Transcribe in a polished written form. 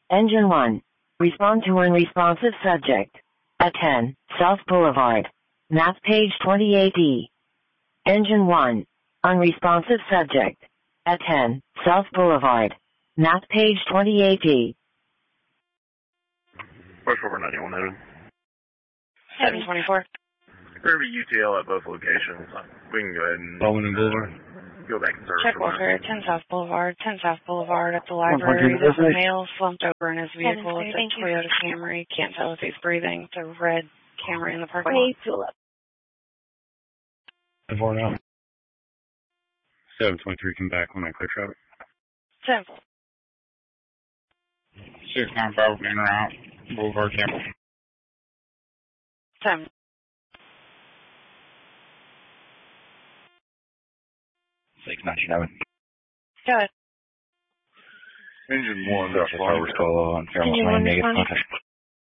Engine 1. Respond to unresponsive subject. At 10, South Boulevard. Map page 28E. Engine 1. Unresponsive subject. At 10, South Boulevard. Map page 28E. West 491 724. Remember UTL at both locations. We can go ahead and Bowman and Boulevard. go back and search. Check welfare, 10 South Boulevard, 10 South Boulevard at the library. There's a male slumped over in his vehicle. It's a Toyota Camry. Can't tell if he's breathing. It's a red Camry in the parking lot. 4 now. 723, come back when I clear traffic. 10. 695, in or out. Boulevard Campbell. 10. 697. Go ahead. Engine 1, Delta Tower, still on Fairmont Lane, negative contact.